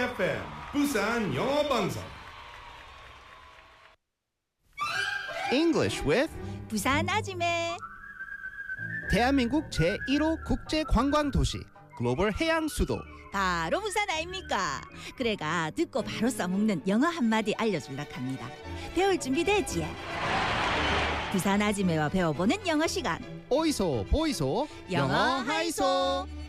FM 부산 영어 방송. English with 부산 아지매. 대한민국 제1호 국제 관광 도시 글로벌 해양 수도. 바로 부산 아닙니까? 그래가 듣고 바로 써먹는 영어 한마디 알려줄라 합니다. 배울 준비 됐지? 부산 아지매와 배워보는 영어 시간. 어이소 보이소 영어 하이소.